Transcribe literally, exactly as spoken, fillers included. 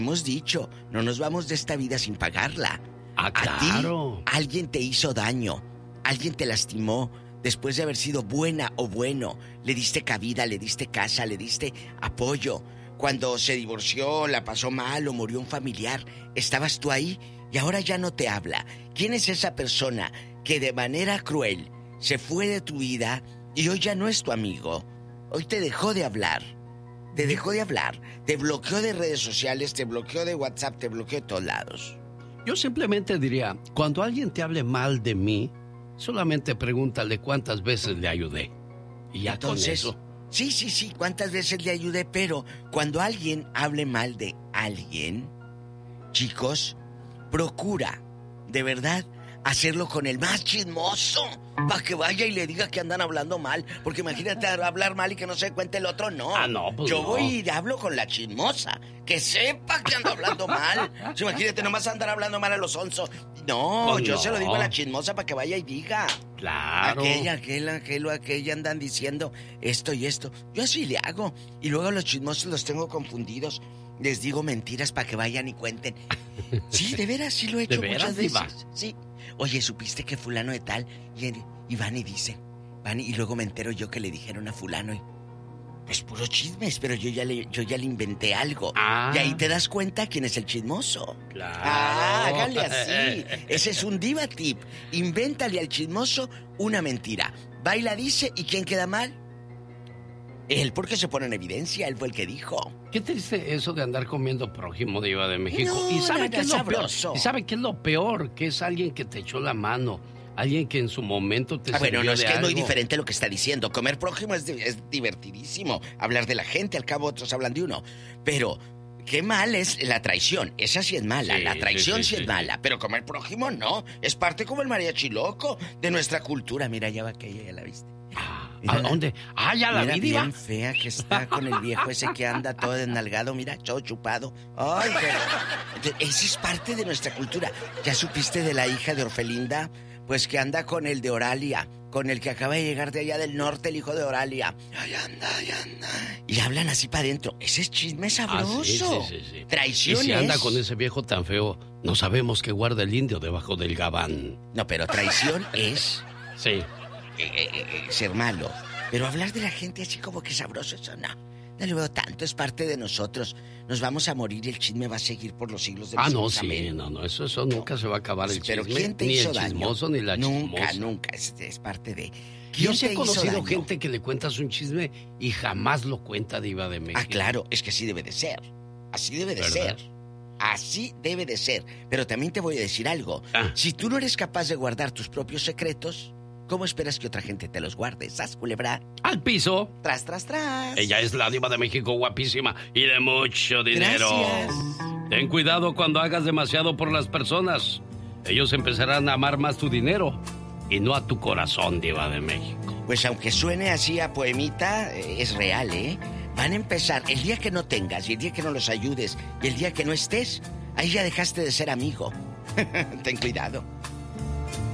hemos dicho, no nos vamos de esta vida sin pagarla. Ah, claro. A ti, alguien te hizo daño, alguien te lastimó, después de haber sido buena o bueno, le diste cabida, le diste casa, le diste apoyo. Cuando se divorció, la pasó mal o murió un familiar, estabas tú ahí y ahora ya no te habla. ¿Quién es esa persona que de manera cruel se fue de tu vida y hoy ya no es tu amigo? Hoy te dejó de hablar. Te dejó de hablar, te bloqueó de redes sociales, te bloqueó de WhatsApp, te bloqueó de todos lados. Yo simplemente diría, cuando alguien te hable mal de mí, solamente pregúntale cuántas veces le ayudé. Y ya Entonces, con eso. Sí, sí, sí, cuántas veces le ayudé, pero cuando alguien hable mal de alguien, chicos, procura, de verdad, hacerlo con el más chismoso, para que vaya y le diga que andan hablando mal. Porque imagínate hablar mal y que no se cuente el otro, no. Ah, no, pues Yo no. voy y hablo con la chismosa, que sepa que ando hablando mal. Sí, imagínate nomás andar hablando mal a los onzos. No, Pues yo no. se lo digo a la chismosa para que vaya y diga. Claro. Aquella, aquella, aquella, aquella andan diciendo esto y esto. Yo así le hago. Y luego a los chismosos los tengo confundidos. Les digo mentiras para que vayan y cuenten. Sí, de veras, sí lo he hecho ¿De veras, muchas veces. diva? Sí. Oye, ¿supiste que fulano de tal? Y, y van y dicen. Van y, y luego me entero yo que le dijeron a fulano y... Pues puro chismes, pero yo ya le, yo ya le inventé algo. Ah. Y ahí te das cuenta quién es el chismoso. Claro. Ah, hágale así. Ese es un diva tip. Invéntale al chismoso una mentira. Va y la dice, ¿y quién queda mal? Él, porque se pone en evidencia, él fue el que dijo. Qué triste eso de andar comiendo prójimo, diva de México. No, ¿Y sabe no, qué no, es lo sabroso. peor? ¿Y sabe qué es lo peor? Que es alguien que te echó la mano. Alguien que en su momento te Ah, bueno, sirvió no, es de que es muy algo. diferente lo que está diciendo. Comer prójimo es, di- es divertidísimo. Hablar de la gente, al cabo otros hablan de uno. Pero, qué mal es la traición. Esa sí es mala. Sí, la traición sí, sí, sí, es sí, mala. Pero comer prójimo no. Es parte como el mariachi loco de nuestra cultura. Mira, ya va aquella, ya la viste. Ah, ¿a Mírala. dónde? Ah, ya la Mira, vi, diva. bien fea que está con el viejo ese que anda todo desnalgado, mira, todo chupado. Ay, pero... Entonces, esa es parte de nuestra cultura. ¿Ya supiste de la hija de Orfelinda? Pues que anda con el de Oralia, con el que acaba de llegar de allá del norte, el hijo de Oralia. Ahí anda, ahí anda. Y hablan así para adentro. Ese es chisme sabroso. Ah, sí, sí, sí, sí. Traiciones. Y si anda con ese viejo tan feo, no sabemos qué guarda el indio debajo del gabán. No, pero traición es... Sí. Eh, eh, eh, ser malo. Pero hablar de la gente así como que sabroso, eso no. No lo veo tanto, es parte de nosotros. Nos vamos a morir y el chisme va a seguir por los siglos de los Ah, no, siglos. sí, Amén. no, no, eso, eso nunca se va a acabar el Pero chisme. ¿quién te ni hizo el daño? chismoso ni la Nunca, chismosa. nunca, es, es parte de... Yo ¿Quién sí he te hizo conocido daño? gente que le cuentas un chisme y jamás lo cuenta, diva de México. Ah, claro, es que así debe de ser. Así debe de ¿Verdad? ser. Así debe de ser. Pero también te voy a decir algo. Ah. Si tú no eres capaz de guardar tus propios secretos, ¿cómo esperas que otra gente te los guarde? ¿Sas, culebra? Al piso. Tras, tras, tras. Ella es la diva de México, guapísima y de mucho dinero. Gracias. Ten cuidado cuando hagas demasiado por las personas. Ellos empezarán a amar más tu dinero y no a tu corazón, diva de México. Pues aunque suene así a poemita, eh, es real, ¿eh? Van a empezar, el día que no tengas y el día que no los ayudes y el día que no estés, ahí ya dejaste de ser amigo. Ten cuidado.